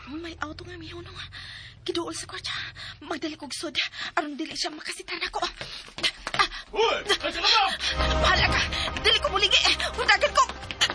May auto nga mihunong. Kiduol sa kwarta. Magdali kog sod. Aron dili siya makasitan ako. Uy! Ay, salamat!